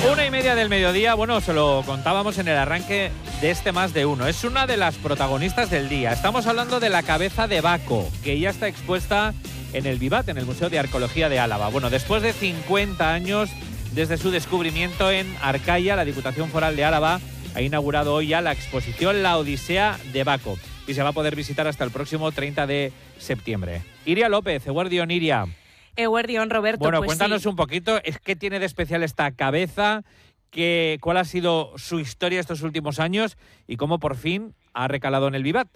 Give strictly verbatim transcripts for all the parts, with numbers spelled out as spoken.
Una y media del mediodía, bueno, se lo contábamos en el arranque de este Más de Uno. Es una de las protagonistas del día. Estamos hablando de la cabeza de Baco, que ya está expuesta en el Vivat, en el Museo de Arqueología de Álava. Bueno, después de cincuenta años desde su descubrimiento en Arcailla, la Diputación Foral de Álava ha inaugurado hoy ya la exposición La Odisea de Baco y se va a poder visitar hasta el próximo treinta de septiembre. Iria López, eguerdión, Iria. Eguerdión, Roberto. Bueno, pues cuéntanos sí. un poquito, ¿qué tiene de especial esta cabeza? ¿Qué, ¿Cuál ha sido su historia estos últimos años? ¿Y cómo por fin ha recalado en el Vivat?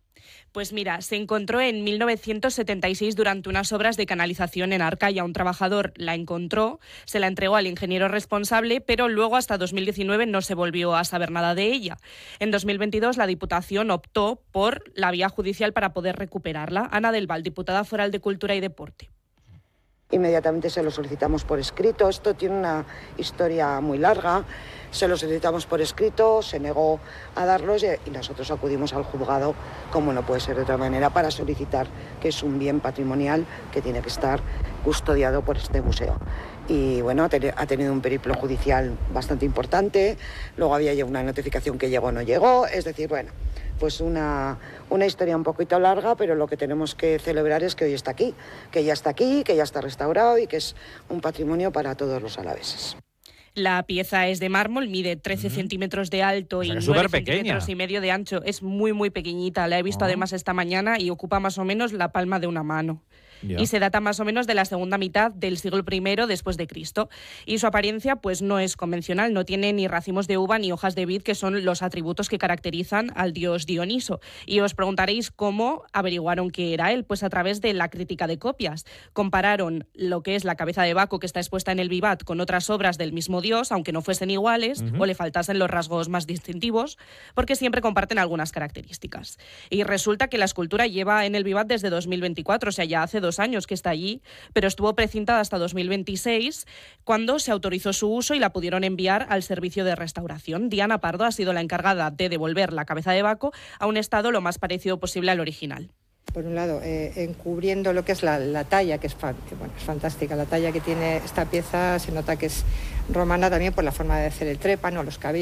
Pues mira, se encontró en mil novecientos setenta y seis durante unas obras de canalización en Arcailla. Un trabajador la encontró, se la entregó al ingeniero responsable, pero luego hasta dos mil diecinueve no se volvió a saber nada de ella. En dos mil veintidós la Diputación optó por la vía judicial para poder recuperarla. Ana del Val, diputada foral de Cultura y Deporte. Inmediatamente se lo solicitamos por escrito. Esto tiene una historia muy larga. Se lo solicitamos por escrito, se negó a darlos y nosotros acudimos al juzgado, como no puede ser de otra manera, para solicitar que es un bien patrimonial que tiene que estar custodiado por este museo. Y bueno, ha tenido un periplo judicial bastante importante, luego había una notificación que llegó o no llegó, es decir, bueno, pues una, una historia un poquito larga, pero lo que tenemos que celebrar es que hoy está aquí, que ya está aquí, que ya está restaurado y que es un patrimonio para todos los alaveses. La pieza es de mármol, mide trece mm. centímetros de alto o sea, y nueve centímetros y medio de ancho. Es muy, muy pequeñita. La he visto oh. además esta mañana y ocupa más o menos la palma de una mano. Yeah. Y se data más o menos de la segunda mitad del siglo primero después de Cristo. Y su apariencia pues no es convencional, no tiene ni racimos de uva ni hojas de vid, que son los atributos que caracterizan al dios Dioniso. Y os preguntaréis cómo averiguaron que era él, pues a través de la crítica de copias. Compararon lo que es la cabeza de Baco, que está expuesta en el Vivat, con otras obras del mismo dios, aunque no fuesen iguales uh-huh. o le faltasen los rasgos más distintivos, porque siempre comparten algunas características. Y resulta que la escultura lleva en el Vivat desde dos mil veinticuatro, o sea, ya hace dos años que está allí, pero estuvo precintada hasta dos mil veintiséis, cuando se autorizó su uso y la pudieron enviar al servicio de restauración. Diana Pardo ha sido la encargada de devolver la cabeza de Baco a un estado lo más parecido posible al original. Por un lado, eh, encubriendo lo que es la, la talla, que es, fan, bueno, es fantástica. La talla que tiene esta pieza se nota que es romana también por la forma de hacer el trépano, los cabellos.